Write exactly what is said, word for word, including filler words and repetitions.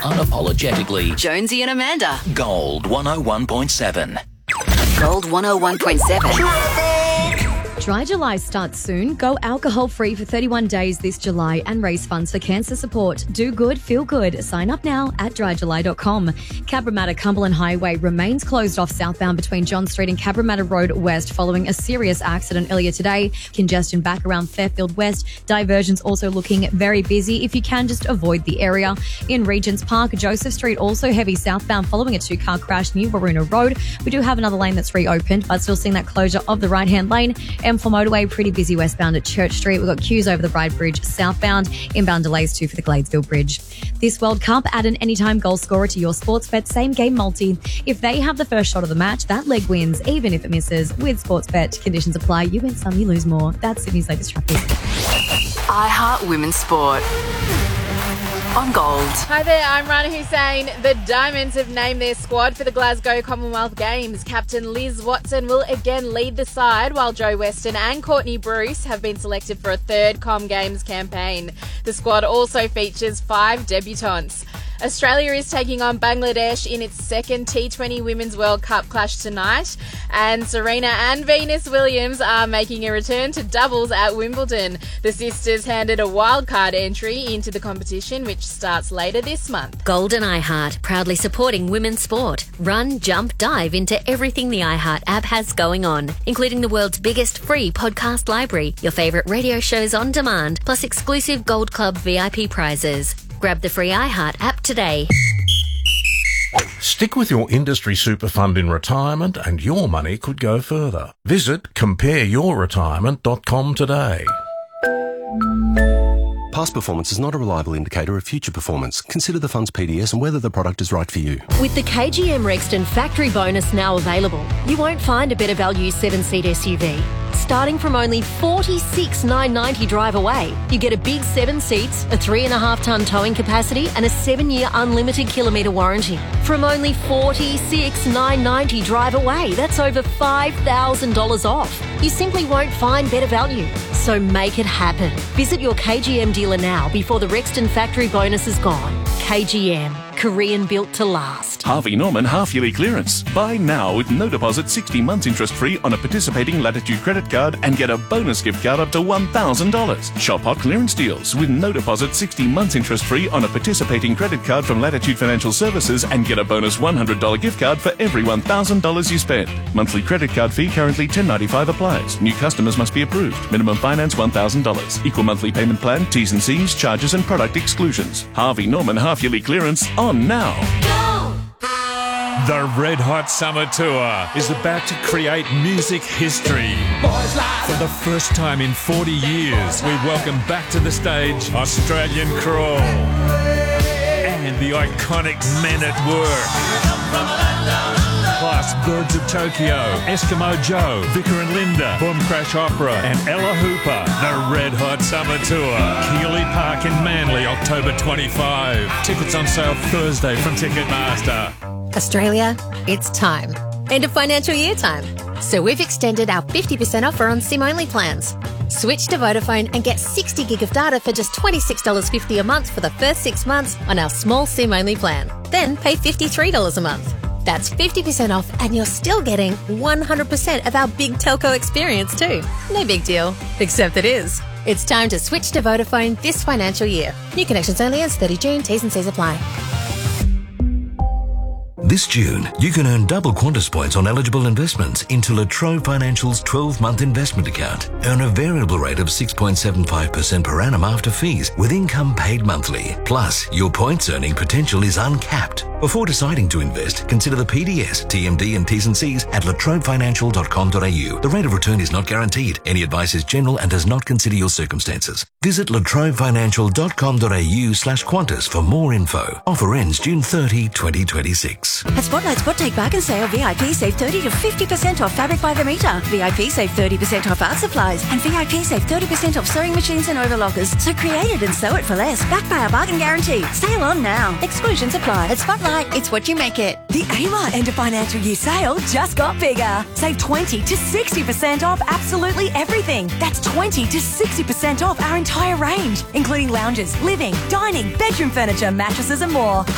unapologetically. Jonesy and Amanda. Gold one oh one point seven. Gold one oh one point seven. Dry July starts soon. Go alcohol-free for thirty-one days this July and raise funds for cancer support. Do good, feel good. Sign up now at dry july dot com. Cabramatta Cumberland Highway remains closed off southbound between John Street and Cabramatta Road West following a serious accident earlier today. Congestion back around Fairfield West. Diversions also looking very busy. If you can, just avoid the area. In Regents Park, Joseph Street also heavy southbound following a two-car crash near Waroona Road. We do have another lane that's reopened, but still seeing that closure of the right-hand lane. M four motorway, pretty busy westbound at Church Street. We've got queues over the Bride Bridge southbound. Inbound delays too for the Gladesville Bridge. This World Cup, add an anytime goal scorer to your Sportsbet same game multi. If they have the first shot of the match, that leg wins, even if it misses. With Sportsbet, conditions apply. You win some, you lose more. That's Sydney's latest traffic. iHeart Women's Sport. On Gold. Hi there, I'm Rana Hussain. The Diamonds have named their squad for the Glasgow Commonwealth Games. Captain Liz Watson will again lead the side, while Jo Weston and Courtney Bruce have been selected for a third Com Games campaign. The squad also features five debutantes. Australia is taking on Bangladesh in its second T twenty Women's World Cup clash tonight, and Serena and Venus Williams are making a return to doubles at Wimbledon. The sisters handed a wildcard entry into the competition, which starts later this month. Gold and iHeart, proudly supporting women's sport. Run, jump, dive into everything the iHeart app has going on, including the world's biggest free podcast library, your favourite radio shows on demand, plus exclusive Gold Club V I P prizes. Grab the free iHeart app today. Stick with your industry super fund in retirement and your money could go further. Visit compare your retirement dot com today. Past performance is not a reliable indicator of future performance. Consider the fund's P D S and whether the product is right for you. With the K G M Rexton factory bonus now available, you won't find a better value seven-seat S U V. Starting from only forty-six thousand nine hundred ninety drive away, you get a big seven seats, a three and a half tonne towing capacity and a seven-year unlimited kilometre warranty. From only forty-six thousand nine hundred ninety drive away, that's over five thousand dollars off. You simply won't find better value. So make it happen. Visit your K G M dealer now before the Rexton factory bonus is gone. K G M, Korean built to last. Harvey Norman half-yearly clearance. Buy now with no deposit, sixty months interest-free on a participating Latitude credit card and get a bonus gift card up to one thousand dollars. Shop hot clearance deals with no deposit, sixty months interest-free on a participating credit card from Latitude Financial Services and get a bonus one hundred dollars gift card for every one thousand dollars you spend. Monthly credit card fee currently ten dollars ninety-five applies. New customers must be approved. Minimum finance one thousand dollars. Equal monthly payment plan, T's and C's, charges and product exclusions. Harvey Norman half-yearly clearance on now. The Red Hot Summer Tour is about to create music history. For the first time in forty years, we welcome back to the stage Australian Crawl and the iconic Men at Work. Plus Birds of Tokyo, Eskimo Joe, Vicar and Linda, Boom Crash Opera and Ella Hooper. The Red Hot Summer Tour. Keeley Park in Manly, October twenty-fifth. Tickets on sale Thursday from Ticketmaster. Australia, it's time. End of financial year time. So we've extended our fifty percent offer on SIM-only plans. Switch to Vodafone and get sixty gig of data for just twenty-six dollars fifty a month for the first six months on our small SIM-only plan. Then pay fifty-three dollars a month. That's fifty percent off and you're still getting one hundred percent of our big telco experience too. No big deal, except it is. It's time to switch to Vodafone this financial year. New connections only ends thirtieth of June. T's and C's apply. This June, you can earn double Qantas points on eligible investments into La Trobe Financial's twelve-month investment account. Earn a variable rate of six point seven five percent per annum after fees, with income paid monthly. Plus, your points earning potential is uncapped. Before deciding to invest, consider the P D S, T M D and T's and C's at la trobe financial dot com dot a u. The rate of return is not guaranteed. Any advice is general and does not consider your circumstances. Visit la trobe financial dot com dot a u slash Qantas for more info. Offer ends June thirtieth, twenty twenty-six. At Spotlight Spot Take Bargain Sale, V I P save thirty to fifty percent off fabric by the metre. V I P save thirty percent off art supplies. And V I P save thirty percent off sewing machines and overlockers. So create it and sew it for less. Backed by our bargain guarantee. Sale on now. Exclusions apply. At Spotlight, it's what you make it. The Amart end of financial year sale just got bigger. Save twenty to sixty percent off absolutely everything. That's twenty to sixty percent off our entire range, including lounges, living, dining, bedroom furniture, mattresses and more.